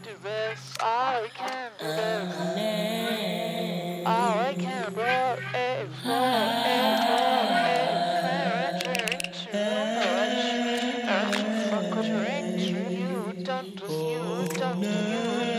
can't do this. I can't do this. I can't do it. Fuck what you're into. You don't do you.